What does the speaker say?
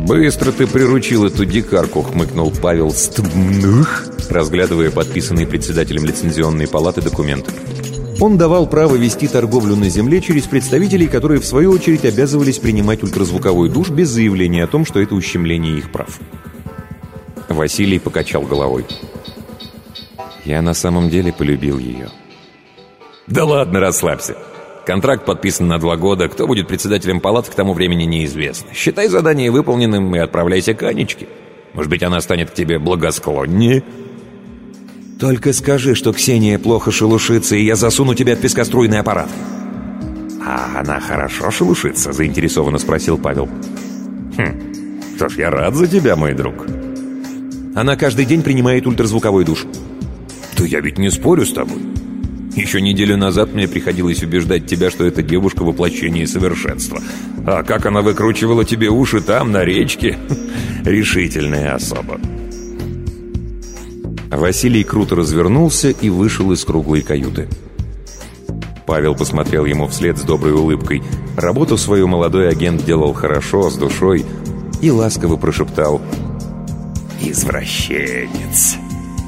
«Быстро ты приручил эту дикарку», — хмыкнул Павел Стбных, разглядывая подписанный председателем лицензионной палаты документ. Он давал право вести торговлю на земле через представителей, которые, в свою очередь, обязывались принимать ультразвуковой душ без заявления о том, что это ущемление их прав. Василий покачал головой. «Я на самом деле полюбил ее». «Да ладно, расслабься. Контракт подписан на 2 года. Кто будет председателем палаты, к тому времени неизвестно. Считай задание выполненным и отправляйся к Анечке. Может быть, она станет к тебе благосклоннее». «Только скажи, что Ксения плохо шелушится, и я засуну тебя в пескоструйный аппарат». «А она хорошо шелушится?» — заинтересованно спросил Павел. «Что ж, я рад за тебя, мой друг». «Она каждый день принимает ультразвуковой душ». «Да я ведь не спорю с тобой. Еще неделю назад мне приходилось убеждать тебя, что эта девушка воплощение совершенства. А как она выкручивала тебе уши там, на речке? Решительная особа». Василий круто развернулся и вышел из круглой каюты. Павел посмотрел ему вслед с доброй улыбкой. Работу свою молодой агент делал хорошо, с душой, и ласково прошептал: «Извращенец».